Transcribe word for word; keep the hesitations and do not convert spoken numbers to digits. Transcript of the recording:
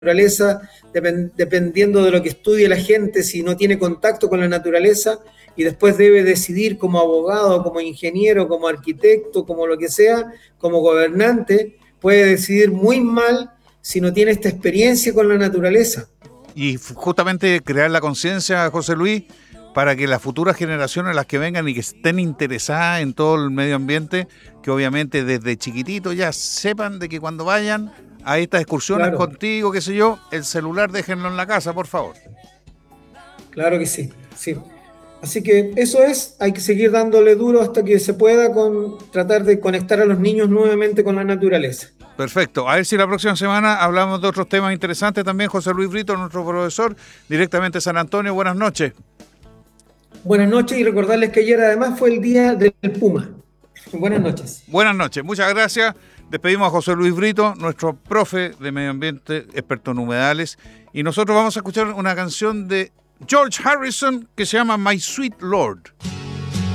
naturaleza, depend, dependiendo de lo que estudie la gente, si no tiene contacto con la naturaleza, y después debe decidir como abogado, como ingeniero, como arquitecto, como lo que sea, como gobernante, puede decidir muy mal si no tiene esta experiencia con la naturaleza. Y justamente crear la conciencia, José Luis, para que las futuras generaciones, las que vengan y que estén interesadas en todo el medio ambiente, que obviamente desde chiquitito ya sepan de que cuando vayan a estas excursiones Claro, contigo, qué sé yo, el celular déjenlo en la casa, por favor. claro que sí, sí. Así que eso es, hay que seguir dándole duro hasta que se pueda con tratar de conectar a los niños nuevamente con la naturaleza. Perfecto. A ver si la próxima semana hablamos de otros temas interesantes también. José Luis Brito, nuestro profesor, directamente de San Antonio. Buenas noches. Buenas noches y recordarles que ayer además fue el día del Puma. Buenas noches. Buenas noches, muchas gracias. Despedimos a José Luis Brito, nuestro profe de medio ambiente, experto en humedales. Y nosotros vamos a escuchar una canción de George Harrison que se llama My Sweet Lord.